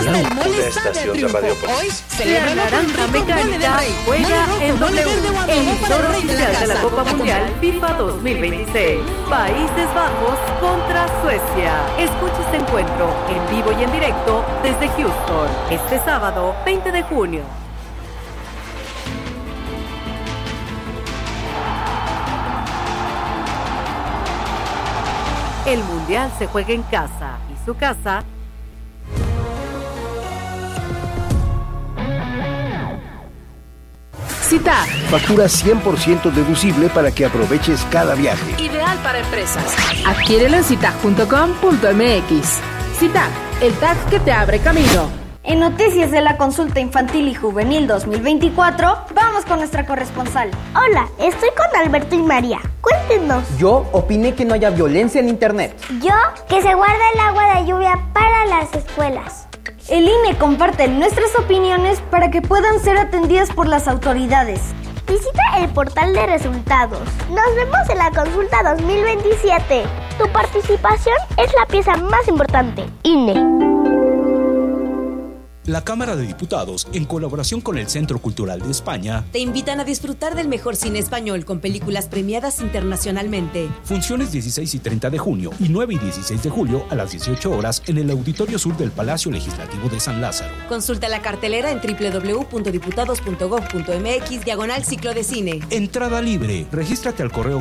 Una estación de Radio Hoy celebra la naranja mecánica, juega en W, emisor oficial de la Copa Mundial FIFA 2026. Países Bajos contra Suecia. Escucha este encuentro en vivo y en directo desde Houston, este sábado 20 de junio. El Mundial se juega en casa y su casa. CITAG. Factura 100% deducible para que aproveches cada viaje. Ideal para empresas. Adquiérelo en citag.com.mx. CITAG, el tag que te abre camino. En noticias de la consulta infantil y juvenil 2024, vamos con nuestra corresponsal. Hola, estoy con Alberto y María. Cuéntenos. Yo opiné que no haya violencia en internet. Yo, que se guarda el agua de lluvia para las escuelas. El INE comparte nuestras opiniones para que puedan ser atendidas por las autoridades. Visita el portal de resultados. Nos vemos en la consulta 2027. Tu participación es la pieza más importante. INE. La Cámara de Diputados, en colaboración con el Centro Cultural de España, te invitan a disfrutar del mejor cine español con películas premiadas internacionalmente. Funciones 16 y 30 de junio y 9 y 16 de julio a las 18 horas en el Auditorio Sur del Palacio Legislativo de San Lázaro. Consulta la cartelera en www.diputados.gov.mx/ciclo de cine. Entrada libre. Regístrate al correo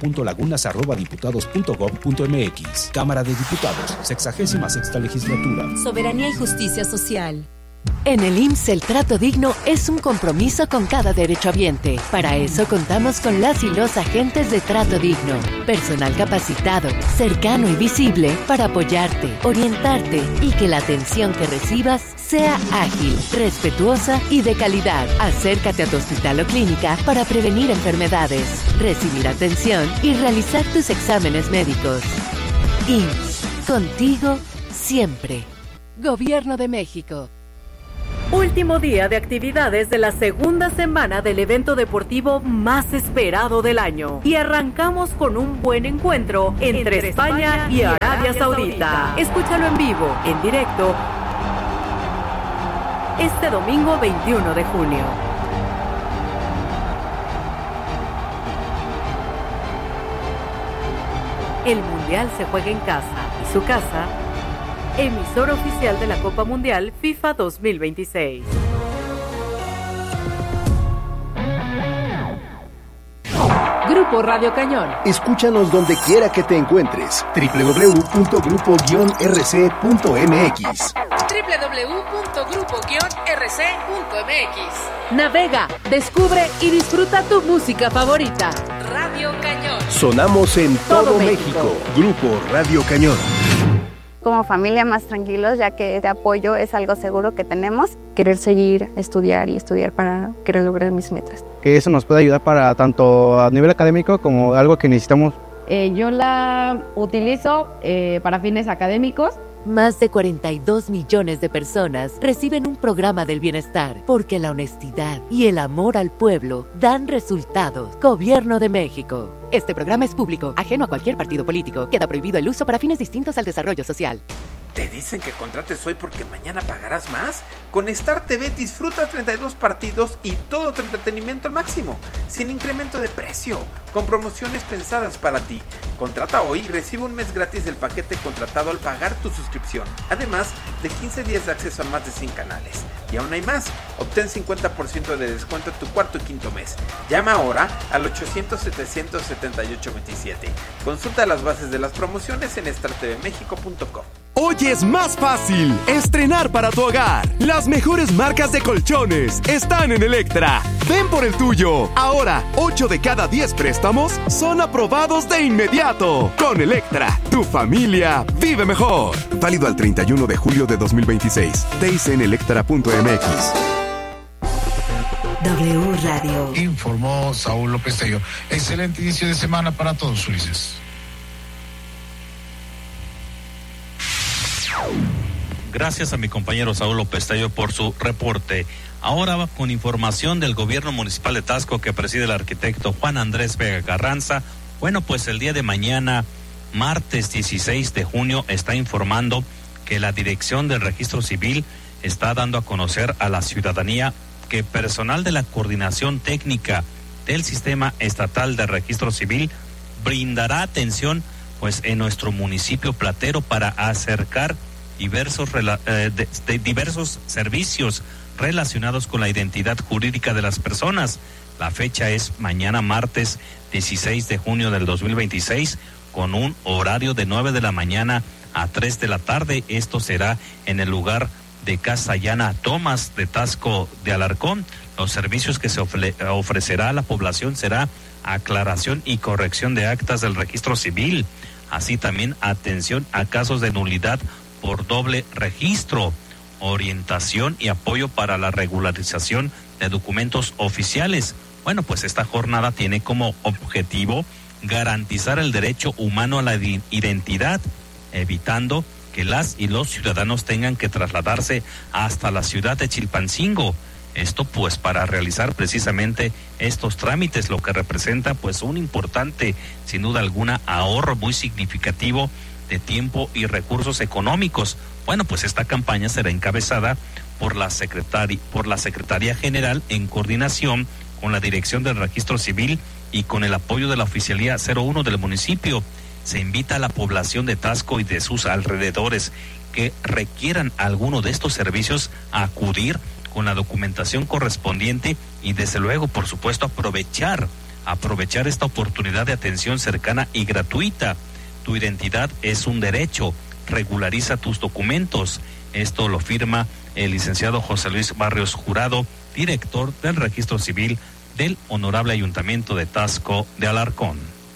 gabriela.lagunas@diputados.gov.mx. Cámara de Diputados, 66ª legislatura. Soberanía y justicia social. En el IMSS el trato digno es un compromiso con cada derechohabiente. Para eso contamos con las y los agentes de trato digno. Personal capacitado, cercano y visible para apoyarte, orientarte y que la atención que recibas sea ágil, respetuosa y de calidad. Acércate a tu hospital o clínica para prevenir enfermedades, recibir atención y realizar tus exámenes médicos. IMSS, contigo siempre. Gobierno de México. Último día de actividades de la segunda semana del evento deportivo más esperado del año. Y arrancamos con un buen encuentro entre España y Arabia Saudita. Escúchalo en vivo, en directo, este domingo 21 de junio. El Mundial se juega en casa y su casa. Emisor oficial de la Copa Mundial FIFA 2026. Grupo Radio Cañón. Escúchanos donde quiera que te encuentres. www.grupo-rc.mx. www.grupo-rc.mx. Navega, descubre y disfruta tu música favorita. Radio Cañón. Sonamos en todo México. Grupo Radio Cañón. Como familia más tranquilos, ya que de apoyo es algo seguro que tenemos. Querer seguir, estudiar para querer lograr mis metas. Que eso nos puede ayudar para tanto a nivel académico como algo que necesitamos. Yo la utilizo para fines académicos. Más de 42 millones de personas reciben un programa del bienestar porque la honestidad y el amor al pueblo dan resultados. Gobierno de México. Este programa es público, ajeno a cualquier partido político. Queda prohibido el uso para fines distintos al desarrollo social. ¿Te dicen que contrates hoy porque mañana pagarás más? Con Star TV disfruta 32 partidos y todo tu entretenimiento al máximo, sin incremento de precio, con promociones pensadas para ti. Contrata hoy y recibe un mes gratis del paquete contratado al pagar tu suscripción, además de 15 días de acceso a más de 100 canales. Y aún hay más, obtén 50% de descuento en tu cuarto y quinto mes. Llama ahora al 800-778-27. Consulta las bases de las promociones en startvmexico.com. Hoy es más fácil estrenar para tu hogar. Las mejores marcas de colchones están en Electra. Ven por el tuyo. Ahora, 8 de cada 10 préstamos son aprobados de inmediato. Con Electra, tu familia vive mejor. Válido al 31 de julio de 2026. TIC en electra.mx. W Radio. Informó Saúl López Tello. Excelente inicio de semana para todos, Ulises. Gracias a mi compañero Saúl López Tello por su reporte. Ahora con información del gobierno municipal de Taxco que preside el arquitecto Juan Andrés Vega Carranza. Bueno, pues el día de mañana, martes 16 de junio, está informando que la Dirección del Registro Civil está dando a conocer a la ciudadanía que personal de la Coordinación Técnica del Sistema Estatal de Registro Civil brindará atención pues en nuestro municipio platero para acercar diversos servicios relacionados con la identidad jurídica de las personas. La fecha es mañana martes 16 de junio del 2026 con un horario de 9 de la mañana a 3 de la tarde. Esto será en el lugar de Casa Llana Tomás de Taxco de Alarcón. Los servicios que se ofrecerá a la población será aclaración y corrección de actas del registro civil, así también atención a casos de nulidad por doble registro, orientación y apoyo para la regularización de documentos oficiales. Bueno, pues esta jornada tiene como objetivo garantizar el derecho humano a la identidad, evitando que las y los ciudadanos tengan que trasladarse hasta la ciudad de Chilpancingo. Esto pues para realizar precisamente estos trámites, lo que representa pues un importante, sin duda alguna, ahorro muy significativo de tiempo y recursos económicos. Bueno, pues esta campaña será encabezada por la Secretaría General en coordinación con la Dirección del Registro Civil y con el apoyo de la Oficialía 01 del municipio. Se invita a la población de Taxco y de sus alrededores que requieran alguno de estos servicios a acudir con la documentación correspondiente y desde luego, por supuesto, aprovechar esta oportunidad de atención cercana y gratuita. Tu identidad es un derecho, regulariza tus documentos. Esto lo firma el licenciado José Luis Barrios Jurado, director del Registro Civil del Honorable Ayuntamiento de Taxco de Alarcón.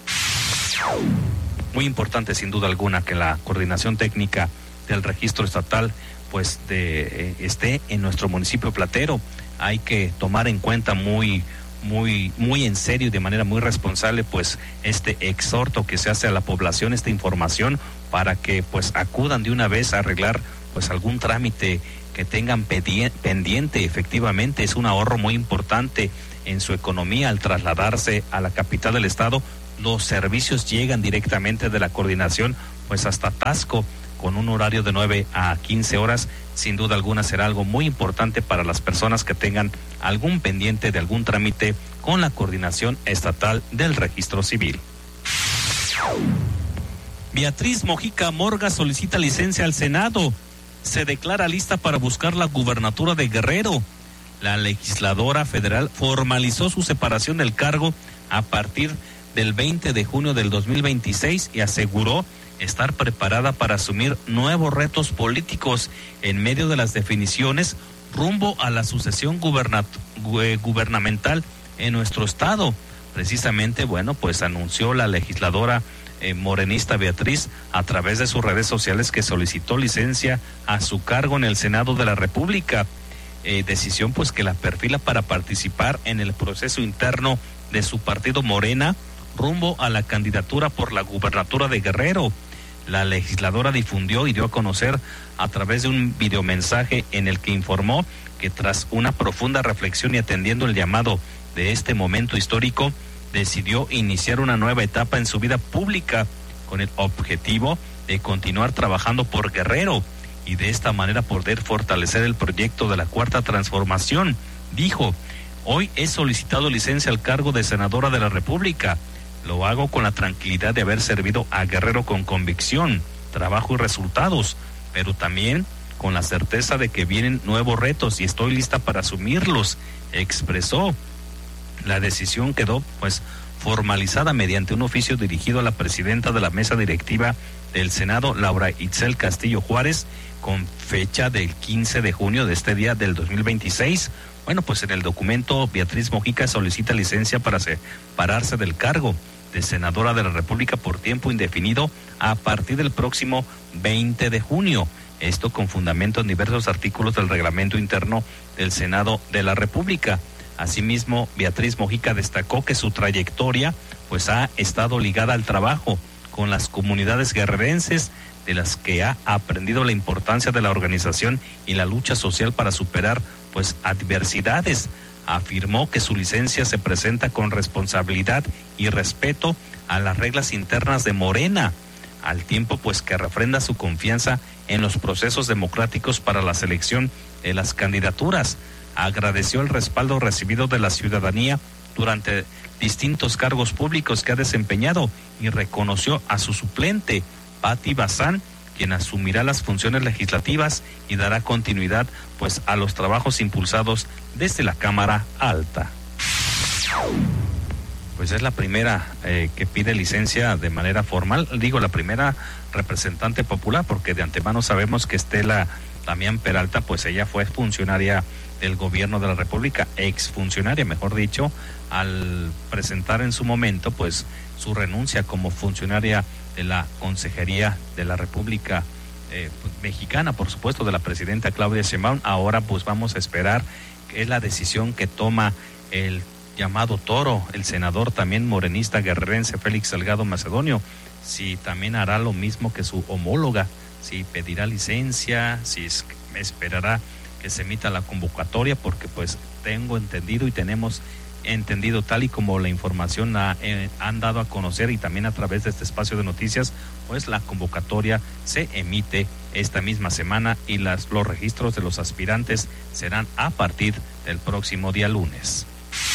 Muy importante, sin duda alguna, que la coordinación técnica del registro estatal pues esté en nuestro municipio platero. Hay que tomar en cuenta muy en serio y de manera muy responsable pues este exhorto que se hace a la población, esta información, para que pues acudan de una vez a arreglar pues algún trámite que tengan pendiente. Efectivamente es un ahorro muy importante en su economía al trasladarse a la capital del estado. Los servicios llegan directamente de la coordinación pues hasta Taxco, con un horario de 9 a 15 horas. Sin duda alguna será algo muy importante para las personas que tengan algún pendiente de algún trámite con la Coordinación Estatal del Registro Civil. Beatriz Mojica Morga solicita licencia al Senado. Se declara lista para buscar la gubernatura de Guerrero. La legisladora federal formalizó su separación del cargo a partir del 20 de junio del 2026 y aseguró estar preparada para asumir nuevos retos políticos en medio de las definiciones rumbo a la sucesión gubernamental en nuestro estado. Precisamente, bueno, pues anunció la legisladora morenista Beatriz a través de sus redes sociales que solicitó licencia a su cargo en el Senado de la República. Decisión pues que la perfila para participar en el proceso interno de su partido Morena rumbo a la candidatura por la gubernatura de Guerrero. La legisladora difundió y dio a conocer a través de un videomensaje en el que informó que tras una profunda reflexión y atendiendo el llamado de este momento histórico, decidió iniciar una nueva etapa en su vida pública con el objetivo de continuar trabajando por Guerrero y de esta manera poder fortalecer el proyecto de la Cuarta Transformación. Dijo: hoy he solicitado licencia al cargo de senadora de la República. Lo hago con la tranquilidad de haber servido a Guerrero con convicción, trabajo y resultados, pero también con la certeza de que vienen nuevos retos y estoy lista para asumirlos, expresó. La decisión quedó pues formalizada mediante un oficio dirigido a la presidenta de la mesa directiva del Senado, Laura Itzel Castillo Juárez, con fecha del 15 de junio de este día del 2026. Bueno, pues en el documento Beatriz Mojica solicita licencia para separarse del cargo de senadora de la República por tiempo indefinido a partir del próximo 20 de junio. Esto con fundamento en diversos artículos del reglamento interno del Senado de la República. Asimismo, Beatriz Mojica destacó que su trayectoria pues ha estado ligada al trabajo con las comunidades guerrerenses, de las que ha aprendido la importancia de la organización y la lucha social para superar pues adversidades. Afirmó que su licencia se presenta con responsabilidad y respeto a las reglas internas de Morena, al tiempo pues que refrenda su confianza en los procesos democráticos para la selección de las candidaturas. Agradeció el respaldo recibido de la ciudadanía durante distintos cargos públicos que ha desempeñado y reconoció a su suplente, Patti Bazán, quien asumirá las funciones legislativas y dará continuidad pues a los trabajos impulsados desde la Cámara Alta. Pues es la primera que pide licencia de manera formal, digo la primera representante popular, porque de antemano sabemos que Estela Damián Peralta, pues ella fue funcionaria del gobierno de la República, exfuncionaria, mejor dicho, al presentar en su momento pues su renuncia como funcionaria de la Consejería de la República Mexicana, por supuesto, de la presidenta Claudia Sheinbaum. Ahora pues vamos a esperar que es la decisión que toma el llamado toro, el senador también morenista guerrerense Félix Salgado Macedonio, si también hará lo mismo que su homóloga, si pedirá licencia, si esperará que se emita la convocatoria, porque pues tengo entendido y tenemos entendido, tal y como la información han dado a conocer y también a través de este espacio de noticias, pues la convocatoria se emite esta misma semana y los registros de los aspirantes serán a partir del próximo día lunes.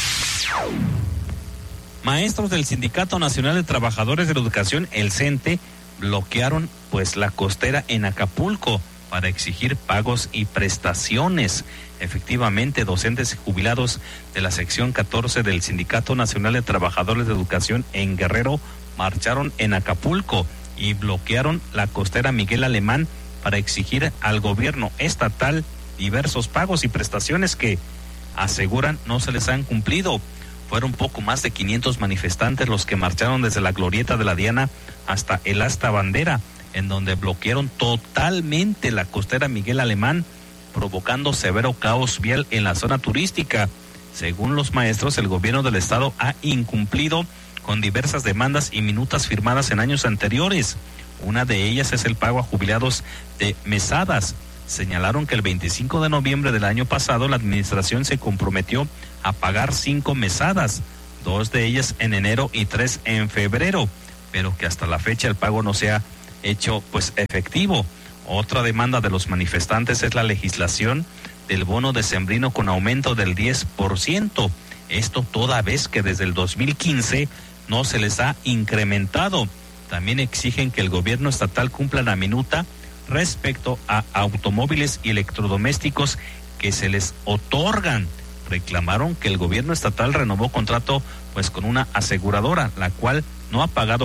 Maestros del Sindicato Nacional de Trabajadores de la Educación, el CENTE, bloquearon pues la costera en Acapulco para exigir pagos y prestaciones. Efectivamente, docentes y jubilados de la sección 14 del Sindicato Nacional de Trabajadores de Educación en Guerrero marcharon en Acapulco y bloquearon la costera Miguel Alemán para exigir al gobierno estatal diversos pagos y prestaciones que aseguran no se les han cumplido. Fueron poco más de 500 manifestantes los que marcharon desde la Glorieta de la Diana hasta el Asta Bandera, en donde bloquearon totalmente la costera Miguel Alemán, provocando severo caos vial en la zona turística. Según los maestros, el gobierno del estado ha incumplido con diversas demandas y minutas firmadas en años anteriores. Una de ellas es el pago a jubilados de mesadas. Señalaron que el 25 de noviembre del año pasado la administración se comprometió a pagar 5 mesadas, 2 de ellas en enero y 3 en febrero, pero que hasta la fecha el pago no se ha hecho pues efectivo. Otra demanda de los manifestantes es la legislación del bono decembrino con aumento del 10%. Esto toda vez que desde el 2015 no se les ha incrementado. También exigen que el gobierno estatal cumpla la minuta respecto a automóviles y electrodomésticos que se les otorgan. Reclamaron que el gobierno estatal renovó contrato pues con una aseguradora, la cual no ha pagado